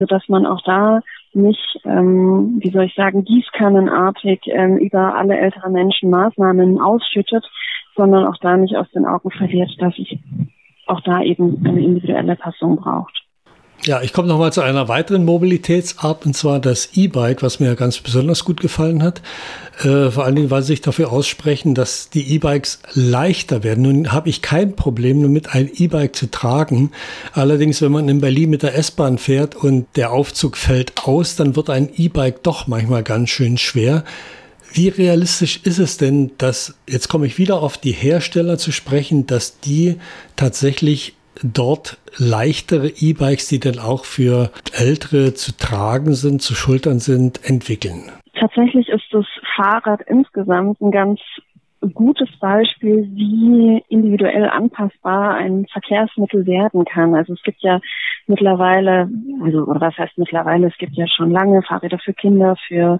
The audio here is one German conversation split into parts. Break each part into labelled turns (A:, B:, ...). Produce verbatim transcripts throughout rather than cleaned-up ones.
A: sodass man auch da nicht, ähm, wie soll ich sagen, gießkannenartig ähm, über alle älteren Menschen Maßnahmen ausschüttet, sondern auch da nicht aus den Augen verliert, dass es auch da eben eine individuelle Passung braucht.
B: Ja, ich komme nochmal zu einer weiteren Mobilitätsart, und zwar das E-Bike, was mir ja ganz besonders gut gefallen hat. Äh, vor allen Dingen, weil sie sich dafür aussprechen, dass die E-Bikes leichter werden. Nun habe ich kein Problem damit, ein E-Bike zu tragen. Allerdings, wenn man in Berlin mit der S-Bahn fährt und der Aufzug fällt aus, dann wird ein E-Bike doch manchmal ganz schön schwer. Wie realistisch ist es denn, dass, jetzt komme ich wieder auf die Hersteller zu sprechen, dass die tatsächlich dort leichtere E-Bikes, die dann auch für Ältere zu tragen sind, zu schultern sind, entwickeln?
A: Tatsächlich ist das Fahrrad insgesamt ein ganz gutes Beispiel, wie individuell anpassbar ein Verkehrsmittel werden kann. Also es gibt ja mittlerweile, also oder was heißt mittlerweile, es gibt ja schon lange Fahrräder für Kinder, für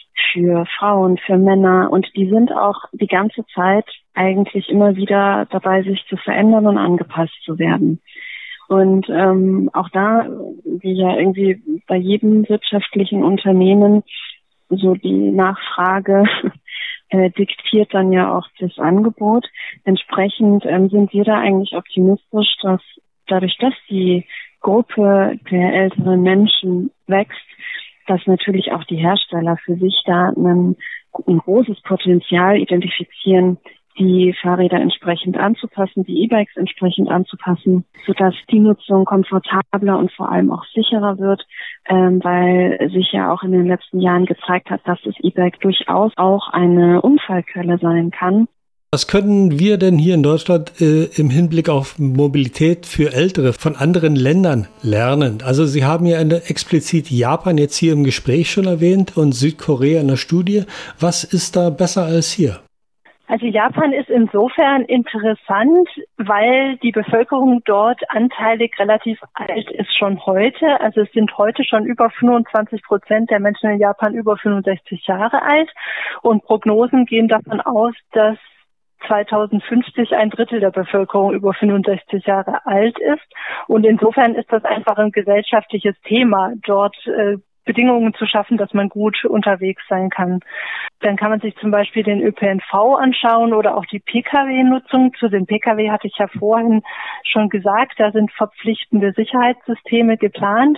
A: für Frauen, für Männer, und die sind auch die ganze Zeit eigentlich immer wieder dabei, sich zu verändern und angepasst zu werden. Und ähm, auch da, wie ja irgendwie bei jedem wirtschaftlichen Unternehmen, so die Nachfrage äh, diktiert dann ja auch das Angebot. Entsprechend ähm, sind wir da eigentlich optimistisch, dass dadurch, dass die Gruppe der älteren Menschen wächst, dass natürlich auch die Hersteller für sich da ein, ein großes Potenzial identifizieren, die Fahrräder entsprechend anzupassen, die E-Bikes entsprechend anzupassen, sodass die Nutzung komfortabler und vor allem auch sicherer wird, ähm, weil sich ja auch in den letzten Jahren gezeigt hat, dass das E-Bike durchaus auch eine Unfallquelle sein kann.
B: Was können wir denn hier in Deutschland äh, im Hinblick auf Mobilität für Ältere von anderen Ländern lernen? Also Sie haben ja eine, explizit Japan jetzt hier im Gespräch schon erwähnt und Südkorea in der Studie. Was ist da besser als hier?
C: Also Japan ist insofern interessant, weil die Bevölkerung dort anteilig relativ alt ist schon heute. Also es sind heute schon über fünfundzwanzig Prozent der Menschen in Japan über fünfundsechzig Jahre alt. Und Prognosen gehen davon aus, dass zweitausendfünfzig ein Drittel der Bevölkerung über fünfundsechzig Jahre alt ist. Und insofern ist das einfach ein gesellschaftliches Thema, dort äh, Bedingungen zu schaffen, dass man gut unterwegs sein kann. Dann kann man sich zum Beispiel den Ö P N V anschauen oder auch die P K W-Nutzung. Zu den P K W hatte ich ja vorhin schon gesagt, da sind verpflichtende Sicherheitssysteme geplant.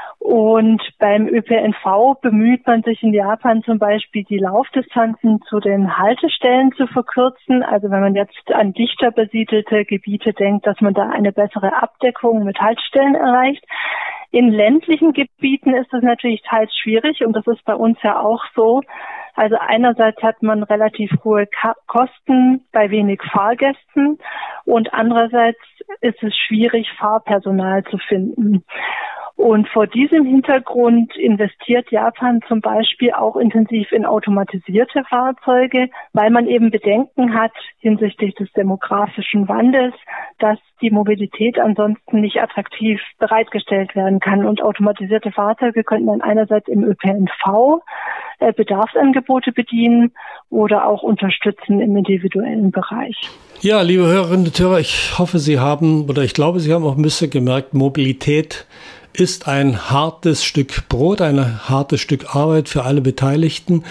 C: Und beim Ö P N V bemüht man sich in Japan zum Beispiel, die Laufdistanzen zu den Haltestellen zu verkürzen. Also wenn man jetzt an dichter besiedelte Gebiete denkt, dass man da eine bessere Abdeckung mit Haltestellen erreicht. In ländlichen Gebieten ist das natürlich teils schwierig, und das ist bei uns ja auch so. Also einerseits hat man relativ hohe Ka- Kosten bei wenig Fahrgästen, und andererseits ist es schwierig, Fahrpersonal zu finden. Und vor diesem Hintergrund investiert Japan zum Beispiel auch intensiv in automatisierte Fahrzeuge, weil man eben Bedenken hat hinsichtlich des demografischen Wandels, dass die Mobilität ansonsten nicht attraktiv bereitgestellt werden kann. Und automatisierte Fahrzeuge könnten dann einerseits im Ö P N V äh, Bedarfsangebote bedienen oder auch unterstützen im individuellen Bereich.
B: Ja, liebe Hörerinnen und Hörer, ich hoffe, Sie haben, oder ich glaube, Sie haben auch ein bisschen gemerkt, Mobilität ist ein hartes Stück Brot, ein hartes Stück Arbeit für alle Beteiligten.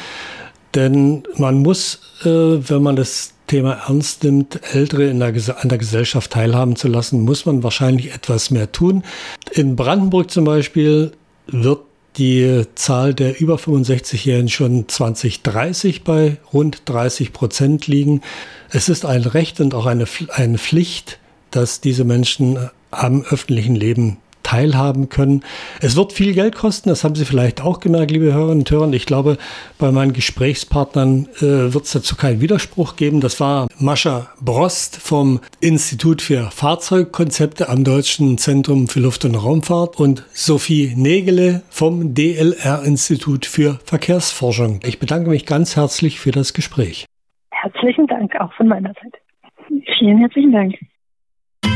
B: Denn man muss, äh, wenn man das Thema ernst nimmt, Ältere in der, an der Gesellschaft teilhaben zu lassen, muss man wahrscheinlich etwas mehr tun. In Brandenburg zum Beispiel wird die Zahl der über fünfundsechzigjährigen schon zwanzig dreißig bei rund dreißig Prozent liegen. Es ist ein Recht und auch eine, eine Pflicht, dass diese Menschen am öffentlichen Leben teilhaben können. Es wird viel Geld kosten, das haben Sie vielleicht auch gemerkt, liebe Hörerinnen und Hörer. Ich glaube, bei meinen Gesprächspartnern äh, wird es dazu keinen Widerspruch geben. Das war Mascha Brost vom Institut für Fahrzeugkonzepte am Deutschen Zentrum für Luft- und Raumfahrt und Sophie Nägele vom D L R-Institut für Verkehrsforschung. Ich bedanke mich ganz herzlich für das Gespräch.
C: Herzlichen Dank auch von meiner Seite.
A: Vielen herzlichen Dank.